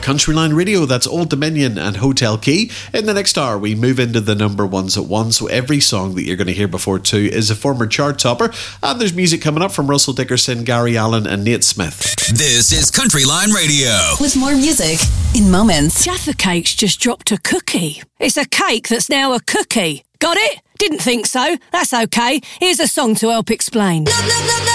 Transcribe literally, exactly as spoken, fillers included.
Countryline Radio. That's Old Dominion and Hotel Key. In the next hour, we move into the number ones at one. So every song that you're going to hear before two is a former chart topper. And there's music coming up from Russell Dickerson, Gary Allen and Nate Smith. This is Countryline Radio. With more music in moments. Jaffa Cake's just dropped a cookie. It's a cake that's now a cookie. Got it? Didn't think so. That's okay. Here's a song to help explain. Love, love, love, love.